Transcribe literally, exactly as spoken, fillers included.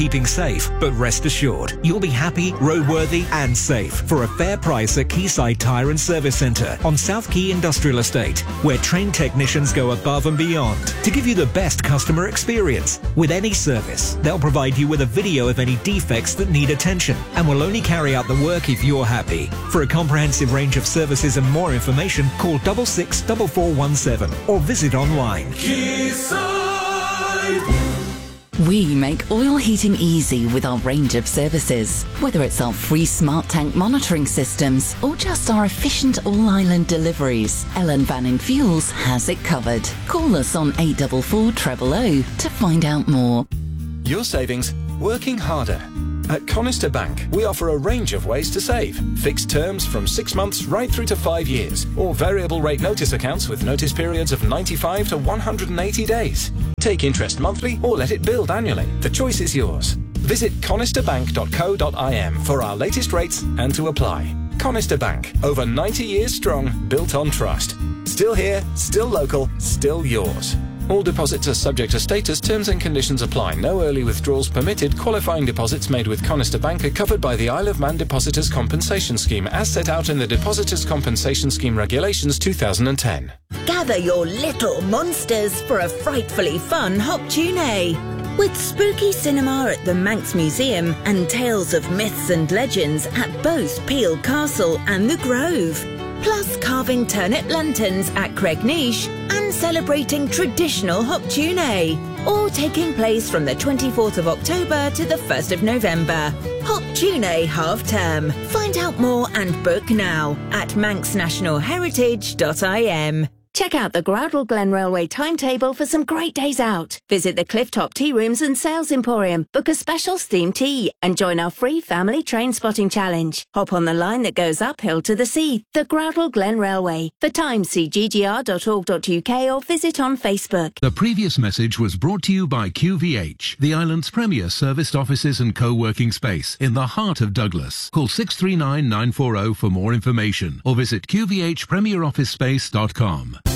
keeping safe, but rest assured, you'll be happy, roadworthy and safe for a fair price at Quayside Tyre and Service Centre on South Quay Industrial Estate, where trained technicians go above and beyond to give you the best customer experience. With any service, they'll provide you with a video of any defects that need attention and will only carry out the work if you're happy. For a comprehensive range of services and more information, call double six double four one seven or visit online. We make oil heating easy with our range of services. Whether it's our free smart tank monitoring systems or just our efficient all-island deliveries, Ellen Vanning Fuels has it covered. Call us on eight four four, zero zero zero to find out more. Your savings, working harder. At Conister Bank, we offer a range of ways to save. Fixed terms from six months right through to five years, or variable rate notice accounts with notice periods of ninety-five to one hundred eighty days. Take interest monthly or let it build annually. The choice is yours. Visit conister bank dot co dot I M for our latest rates and to apply. Conister Bank, over ninety years strong, built on trust. Still here, still local, still yours. All deposits are subject to status, terms and conditions apply. No early withdrawals permitted. Qualifying deposits made with Conister Bank are covered by the Isle of Man Depositors Compensation Scheme as set out in the Depositors Compensation Scheme Regulations two thousand ten. Gather your little monsters for a frightfully fun Hop Tuesday. With spooky cinema at the Manx Museum and tales of myths and legends at both Peel Castle and the Grove. Plus carving turnip lanterns at Cregnish and celebrating traditional Hop Tuesday. All taking place from the twenty-fourth of October to the first of November. Hop Tuesday half term. Find out more and book now at manx national heritage dot I M. Check out the Groudle Glen Railway timetable for some great days out. Visit the Clifftop Tea Rooms and Sales Emporium, book a special steamed tea and join our free family train spotting challenge. Hop on the line that goes uphill to the sea, the Groudle Glen Railway. For time, see g g r dot org dot u k or visit on Facebook. The previous message was brought to you by Q V H, the island's premier serviced offices and co-working space in the heart of Douglas. Call six three nine nine four zero for more information or visit q v h premier office space dot com.